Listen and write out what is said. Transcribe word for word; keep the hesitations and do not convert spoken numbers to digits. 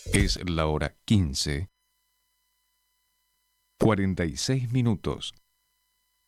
Es la hora quince, cuarenta y seis minutos.